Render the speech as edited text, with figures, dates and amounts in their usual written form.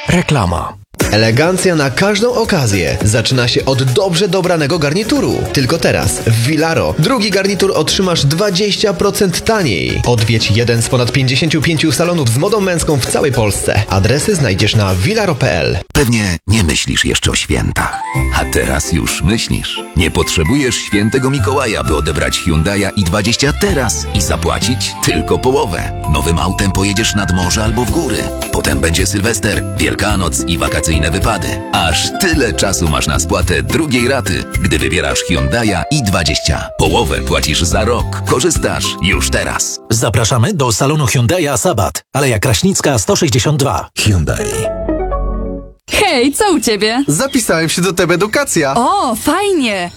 Reklama. Elegancja na każdą okazję zaczyna się od dobrze dobranego garnituru. Tylko teraz w Vilaro drugi garnitur otrzymasz 20% taniej. Odwiedź jeden z ponad 55 salonów z modą męską w całej Polsce. Adresy znajdziesz na vilaro.pl. Pewnie nie myślisz jeszcze o świętach. A teraz już myślisz. Nie potrzebujesz świętego Mikołaja, by odebrać Hyundai'a i20 teraz i zapłacić tylko połowę. Nowym autem pojedziesz nad morze albo w góry. Potem będzie Sylwester, Wielkanoc i wakacyjne wypady. Aż tyle czasu masz na spłatę drugiej raty, gdy wybierasz Hyundai'a i20. Połowę płacisz za rok. Korzystasz już teraz. Zapraszamy do salonu Hyundai'a Sabat, Aleja Kraśnicka 162. Hyundai. Hej, co u ciebie? Zapisałem się do TEB Edukacja. O, fajnie!